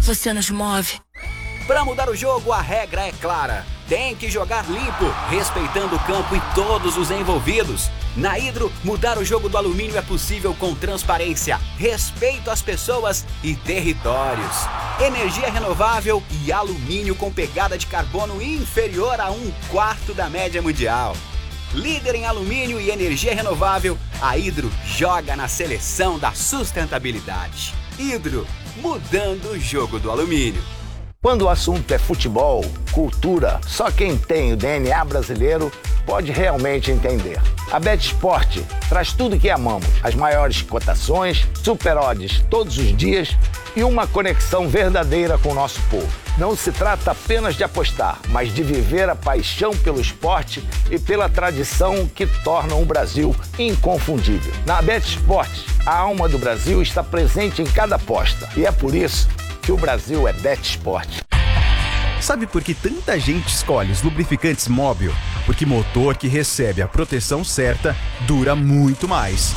você nos move. Para mudar o jogo, a regra é clara. Tem que jogar limpo, respeitando o campo e todos os envolvidos. Na Hidro, mudar o jogo do alumínio é possível com transparência, respeito às pessoas e territórios. Energia renovável e alumínio com pegada de carbono inferior a 1/4 da média mundial. Líder em alumínio e energia renovável, a Hidro joga na seleção da sustentabilidade. Hidro, mudando o jogo do alumínio. Quando o assunto é futebol, cultura, só quem tem o DNA brasileiro pode realmente entender. A BetSport traz tudo que amamos, as maiores cotações, super odds todos os dias e uma conexão verdadeira com o nosso povo. Não se trata apenas de apostar, mas de viver a paixão pelo esporte e pela tradição que tornam o Brasil inconfundível. Na BetSport, a alma do Brasil está presente em cada aposta e é por isso que o Brasil é BetSport. Sabe por que tanta gente escolhe os lubrificantes Móbil? Porque motor que recebe a proteção certa dura muito mais.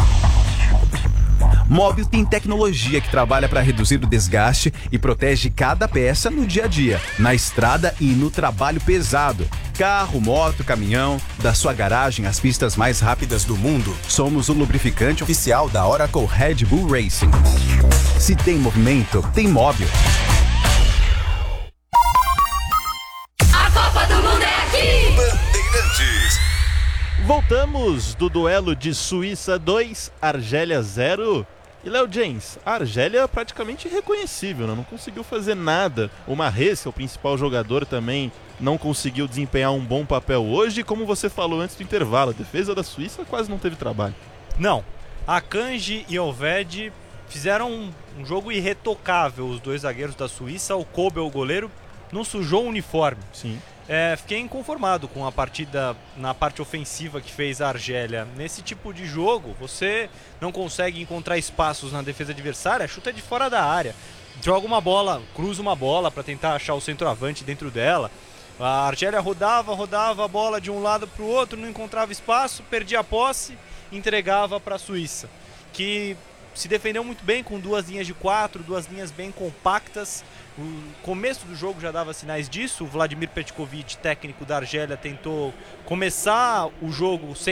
Móbil tem tecnologia que trabalha para reduzir o desgaste e protege cada peça no dia a dia, na estrada e no trabalho pesado. Carro, moto, caminhão, da sua garagem às pistas mais rápidas do mundo, somos o lubrificante oficial da Oracle Red Bull Racing. Se tem movimento, tem Móbil. A Copa do Mundo é aqui! Bandeirantes. Voltamos do duelo de Suíça 2, Argélia 0. E Léo James, a Argélia é praticamente irreconhecível, né? Não conseguiu fazer nada. O Mahrez, que é o principal jogador, também não conseguiu desempenhar um bom papel hoje. Como você falou antes do intervalo, a defesa da Suíça quase não teve trabalho. Não, Akanji e Oved fizeram um jogo irretocável. Os dois zagueiros da Suíça, o Kobel, o goleiro, não sujou o uniforme. Sim. Fiquei inconformado com a partida na parte ofensiva que fez a Argélia. Nesse tipo de jogo, você não consegue encontrar espaços na defesa adversária, chuta de fora da área. Joga uma bola, cruza uma bola para tentar achar o centroavante dentro dela. A Argélia rodava a bola de um lado para o outro, não encontrava espaço, perdia a posse, entregava para a Suíça, que se defendeu muito bem com 2 linhas de 4, 2 linhas bem compactas. O começo do jogo já dava sinais disso. O Vladimir Petkovic, técnico da Argélia, tentou começar o jogo sem